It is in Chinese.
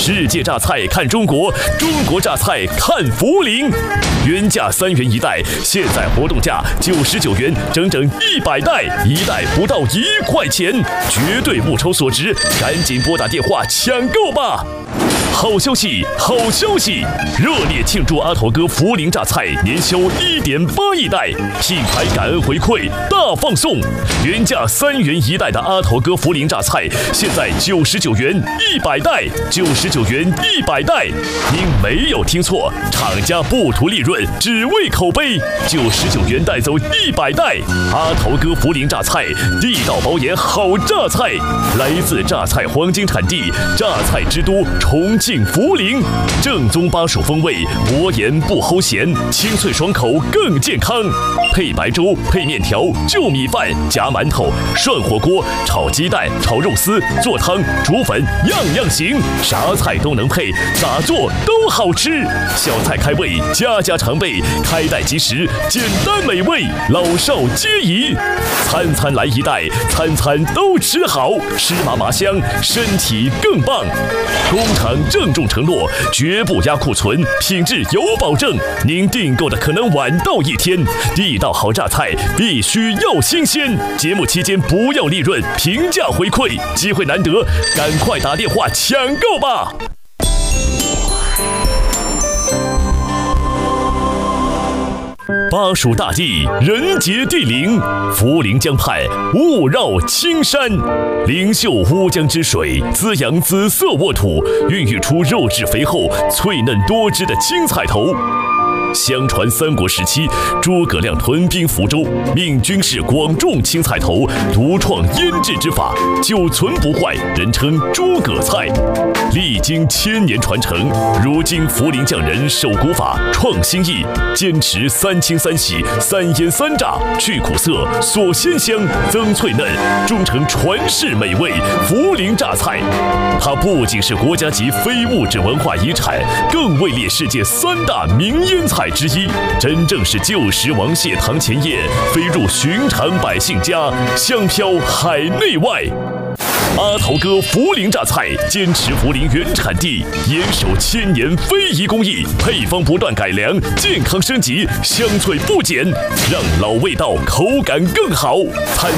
世界榨菜看中国，中国榨菜看涪陵。原价3元一袋，现在活动价99元，整整100袋，一袋不到1块钱，绝对物超所值，赶紧拨打电话抢购吧！好消息，好消息！热烈庆祝阿头哥涪陵榨菜年销1.8亿袋，品牌感恩回馈大放送。原价3元一袋的阿头哥涪陵榨菜，现在99元100袋，99元100袋。您没有听错，厂家不图利润，只为口碑。99元带走100袋，阿头哥涪陵榨菜，地道保研好榨菜，来自榨菜黄金产地，榨菜之都重庆涪陵，正宗巴蜀风味，薄盐不齁咸，清脆爽口更健康。配白粥，配面条，就米饭，夹馒头，涮火锅，炒鸡蛋，炒肉丝，做汤，煮粉，样样行，啥菜都能配，咋做都好吃。小菜开胃，家家常备，开袋即食，简单美味，老少皆宜。餐餐来一袋，餐餐都吃好，吃麻麻香，身体更棒。工厂郑重承诺，绝不压库存，品质有保证。您订购的可能晚到1天，地道好榨菜必须要新鲜。节目期间不要利润，平价回馈，机会难得，赶快打电话抢购吧！巴蜀大地，人杰地灵，涪陵江畔雾绕青山，灵秀乌江之水滋养紫色沃土，孕育出肉质肥厚、脆嫩多汁的青菜头。相传三国时期，诸葛亮屯兵福州，命军士广种青菜头，独创腌制之法，久存不坏，人称诸葛菜。历经1000年传承，如今涪陵匠人守古法，创新意，坚持3清3洗、3腌3炸，去苦涩，锁鲜香，增脆嫩，终成传世美味涪陵榨菜。它不仅是国家级非物质文化遗产，更位列世界3大名腌菜之一，真正是旧时王谢堂前燕，飞入寻常百姓家，香飘海内外。阿头哥涪陵榨菜坚持涪陵原产地，严守1000年非遗工艺，配方不断改良，健康升级，香脆不减，让老味道口感更好。参